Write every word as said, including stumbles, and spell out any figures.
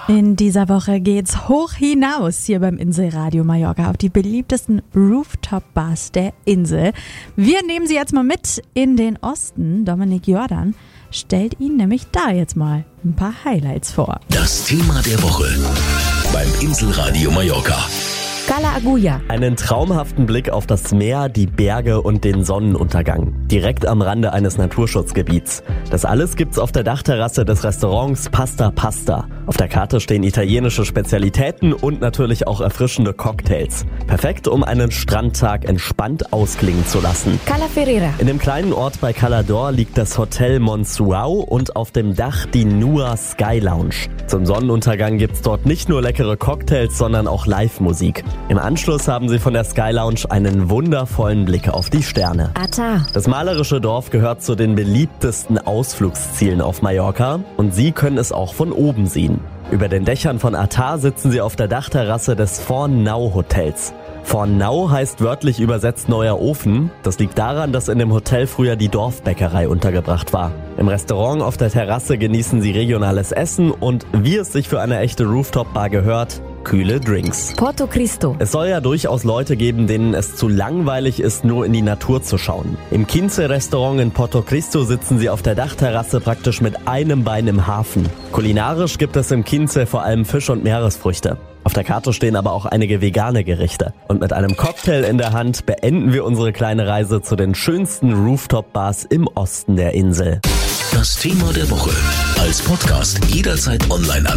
In dieser Woche geht's hoch hinaus hier beim Inselradio Mallorca auf die beliebtesten Rooftop-Bars der Insel. Wir nehmen Sie jetzt mal mit in den Osten. Dominik Jordan stellt Ihnen nämlich da jetzt mal ein paar Highlights vor. Das Thema der Woche beim Inselradio Mallorca. Cala Agulla. Einen traumhaften Blick auf das Meer, die Berge und den Sonnenuntergang. Direkt am Rande eines Naturschutzgebiets. Das alles gibt's auf der Dachterrasse des Restaurants Pasta Pasta. Auf der Karte stehen italienische Spezialitäten und natürlich auch erfrischende Cocktails. Perfekt, um einen Strandtag entspannt ausklingen zu lassen. Cala Ferreira. In dem kleinen Ort bei Cala d'Or liegt das Hotel Monsuau und auf dem Dach die Nua Sky Lounge. Zum Sonnenuntergang gibt's dort nicht nur leckere Cocktails, sondern auch Live-Musik. Im Anschluss haben Sie von der Sky Lounge einen wundervollen Blick auf die Sterne. Ata. Das malerische Dorf gehört zu den beliebtesten Ausflugszielen auf Mallorca und Sie können es auch von oben sehen. Über den Dächern von Ata sitzen Sie auf der Dachterrasse des Forn-Nau Hotels. Forn-Nau heißt wörtlich übersetzt neuer Ofen. Das liegt daran, dass in dem Hotel früher die Dorfbäckerei untergebracht war. Im Restaurant auf der Terrasse genießen Sie regionales Essen und, wie es sich für eine echte Rooftop-Bar gehört, kühle Drinks. Porto Cristo. Es soll ja durchaus Leute geben, denen es zu langweilig ist, nur in die Natur zu schauen. Im Quince-Restaurant in Porto Cristo sitzen Sie auf der Dachterrasse praktisch mit einem Bein im Hafen. Kulinarisch gibt es im Quince vor allem Fisch und Meeresfrüchte. Auf der Karte stehen aber auch einige vegane Gerichte. Und mit einem Cocktail in der Hand beenden wir unsere kleine Reise zu den schönsten Rooftop-Bars im Osten der Insel. Das Thema der Woche als Podcast jederzeit online an